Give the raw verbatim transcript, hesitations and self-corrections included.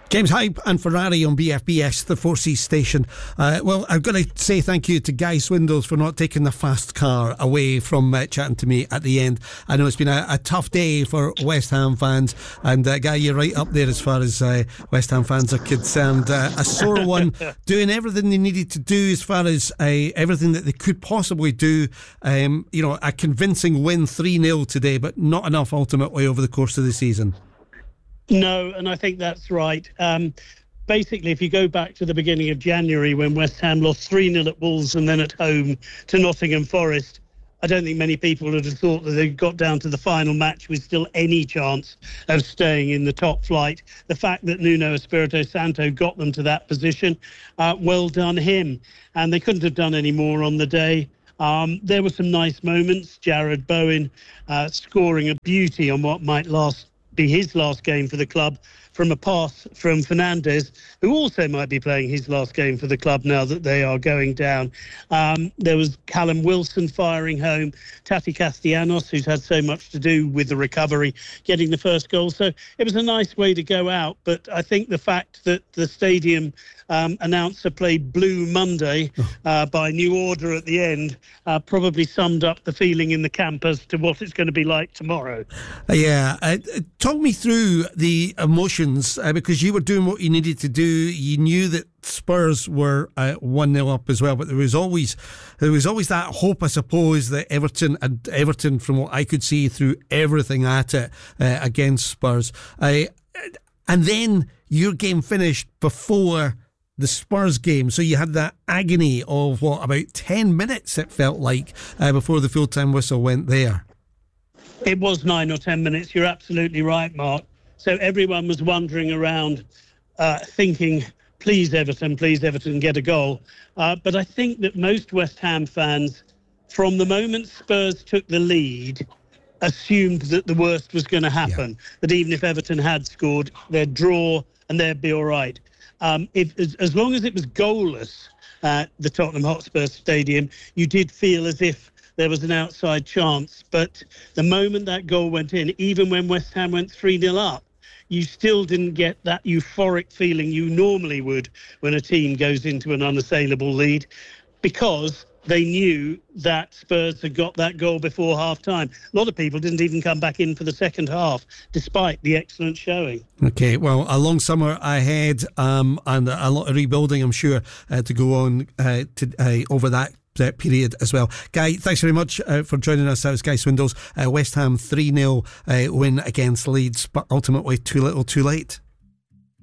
James Hype and Ferrari on B F B S, the Four Seas station. Uh, well, I've got to say thank you to Guy Swindells for not taking the fast car away from uh, chatting to me at the end. I know it's been a, a tough day for West Ham fans, and uh, Guy, you're right up there as far as uh, West Ham fans are concerned. Uh, a sore one, doing everything they needed to do as far as uh, everything that they could possibly do. Um, you know, a convincing win three nil today, but not enough ultimately over the course of the season. No, and I think that's right. Um, basically, if you go back to the beginning of January when West Ham lost three nil at Wolves and then at home to Nottingham Forest, I don't think many people would have thought that they got down to the final match with still any chance of staying in the top flight. The fact that Nuno Espirito Santo got them to that position, uh, well done him. And they couldn't have done any more on the day. Um, there were some nice moments. Jared Bowen uh, scoring a beauty on what might last be his last game for the club from a pass from Fernandes, who also might be playing his last game for the club now that they are going down. Um, there was Callum Wilson firing home, Tati Castellanos, who's had so much to do with the recovery, getting the first goal. So it was a nice way to go out. But I think the fact that the stadium um, announcer played Blue Monday uh, by new order at the end uh, probably summed up the feeling in the camp as to what it's going to be like tomorrow. Uh, yeah. Uh, talk me through the emotions. Uh, because you were doing what you needed to do. You knew that Spurs were uh, one nil up as well, but there was always there was always that hope, I suppose, that Everton and Everton, from what I could see, threw everything at it uh, against Spurs. Uh, and then your game finished before the Spurs game, so you had that agony of what, about ten minutes it felt like uh, before the full-time whistle went there. It was nine or ten minutes. You're absolutely right, Mark. So everyone was wandering around uh, thinking, please Everton, please Everton, get a goal. Uh, but I think that most West Ham fans, from the moment Spurs took the lead, assumed that the worst was going to happen, yeah. That even if Everton had scored, they'd draw and they'd be all right. Um, if, as, as long as it was goalless at the Tottenham Hotspur Stadium, you did feel as if there was an outside chance. But the moment that goal went in, even when West Ham went three nil up, you still didn't get that euphoric feeling you normally would when a team goes into an unassailable lead, because they knew that Spurs had got that goal before half-time. A lot of people didn't even come back in for the second half, despite the excellent showing. OK, well, a long summer ahead um, and a lot of rebuilding, I'm sure, uh, to go on uh, to, uh, over that Uh, period as well. Guy, thanks very much uh, for joining us. That was Guy Swindells. uh, West Ham three nil uh, win against Leeds, but ultimately too little too late.